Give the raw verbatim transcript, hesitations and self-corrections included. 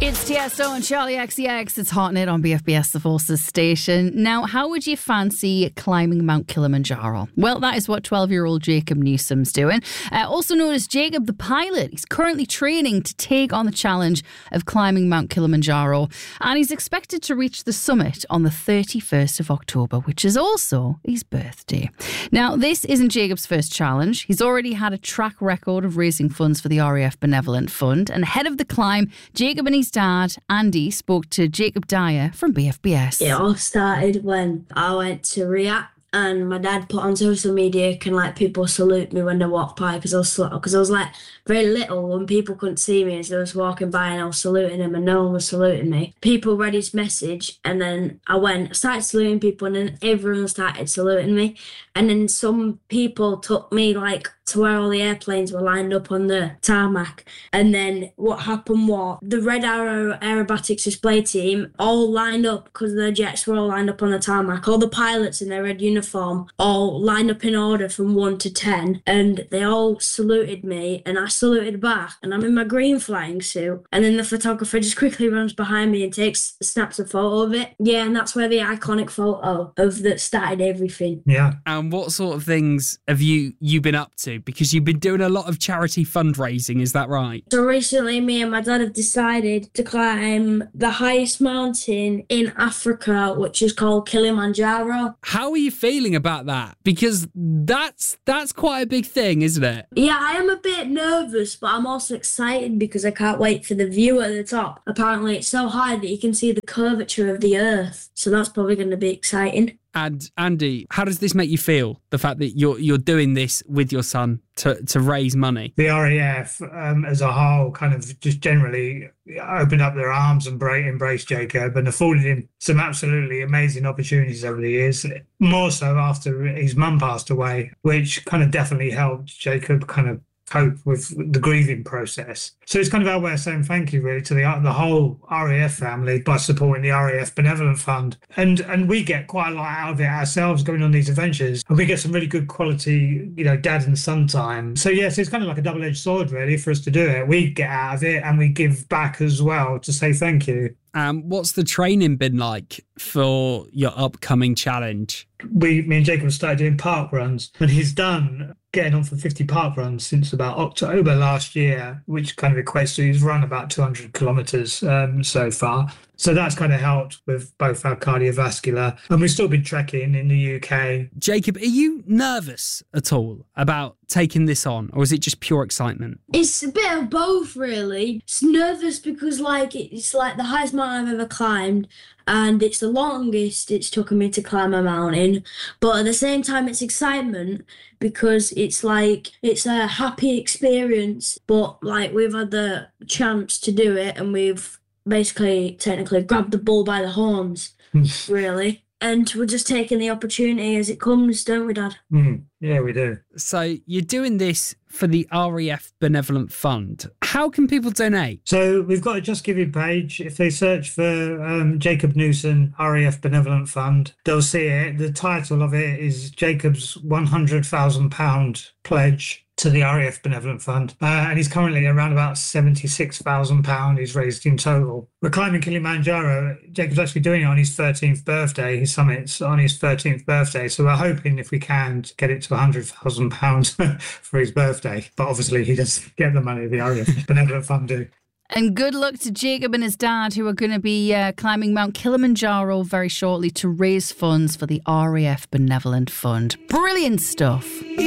It's Tiesto and Charlie X C X. It's Hot Knit on B F B S, the Forces station. Now, how would you fancy climbing Mount Kilimanjaro? Well, that is what twelve-year-old Jacob Newsom's doing. Uh, also known as Jacob the Pilot. He's currently training to take on the challenge of climbing Mount Kilimanjaro. And he's expected to reach the summit on the thirty-first of October, which is also his birthday. Now, this isn't Jacob's first challenge. He's already had a track record of raising funds for the R A F Benevolent Fund. And ahead of the climb, Jacob and his dad, Andy, spoke to Jacob Dyer from B F B S. It all started when I went to Riyadh and my dad put on social media, can like people salute me when they walk by, because I was because I was like very little and people couldn't see me as I was walking by and I was saluting them and no one was saluting me. People read his message and then I went, I started saluting people and then everyone started saluting me. And then some people took me like to where all the airplanes were lined up on the tarmac. And then what happened was the Red Arrow Aerobatics display team all lined up because the jets were all lined up on the tarmac. All the pilots in their red uniform all lined up in order from one to ten. And they all saluted me and I saluted back. And I'm in my green flying suit. And then the photographer just quickly runs behind me and takes snaps a photo of it. Yeah, and that's where the iconic photo of that started everything. Yeah. And what sort of things have you, you been up to? Because you've been doing a lot of charity fundraising, is that right? So recently me and my dad have decided to climb the highest mountain in Africa, which is called Kilimanjaro. How are you feeling about that? Because that's that's quite a big thing, isn't it? Yeah, I am a bit nervous, but I'm also excited because I can't wait for the view at the top. Apparently it's so high that you can see the curvature of the earth. So that's probably going to be exciting. And Andy, how does this make you feel? The fact that you're you're doing this with your son to, to raise money? The R A F um, as a whole kind of just generally opened up their arms and embraced Jacob and afforded him some absolutely amazing opportunities over the years, more so after his mum passed away, which kind of definitely helped Jacob kind of cope with the grieving process. So it's kind of our way of saying thank you really to the the whole R A F family by supporting the R A F Benevolent Fund. And and we get quite a lot out of it ourselves going on these adventures. And we get some really good quality, you know, dad and son time. So yes, it's kind of like a double-edged sword really for us to do it. We get out of it and we give back as well to say thank you. Um, what's the training been like for your upcoming challenge? We, me and Jacob started doing park runs, and he's done getting on for fifty park runs since about October last year, which kind of equates to he's run about two hundred kilometres um, so far. So that's kind of helped with both our cardiovascular, and we've still been trekking in the U K. Jacob, are you nervous at all about taking this on, or is it just pure excitement? It's a bit of both, really. It's nervous because, like, it's like the highest mountain I've ever climbed, and it's the longest it's taken me to climb a mountain. But at the same time, it's excitement because it's like it's a happy experience. But like we've had the chance to do it, and we've basically technically grabbed the bull by the horns, really. And we're just taking the opportunity as it comes, don't we, Dad? Mm, yeah, we do. So you're doing this for the R A F Benevolent Fund. How can people donate? So we've got a Just Giving page. If they search for um, Jacob Newsom R A F Benevolent Fund, they'll see it. The title of it is Jacob's one hundred thousand pounds pledge to the R A F Benevolent Fund. Uh, and he's currently around about seventy-six thousand pounds he's raised in total. We're climbing Kilimanjaro. Jacob's actually doing it on his thirteenth birthday. His summit's on his thirteenth birthday. So we're hoping, if we can, to get it to one hundred thousand pounds for his birthday. But obviously he doesn't get the money the R A F Benevolent Fund do. And good luck to Jacob and his dad, who are going to be uh, climbing Mount Kilimanjaro very shortly to raise funds for the R A F Benevolent Fund. Brilliant stuff.